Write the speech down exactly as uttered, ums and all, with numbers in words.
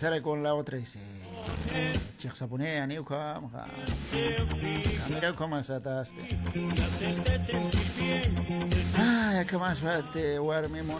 sale con la otra y dice, Cheikh Sapune, Aniuka, mira cómo sataste. Ay, ¿qué más falta? Warmi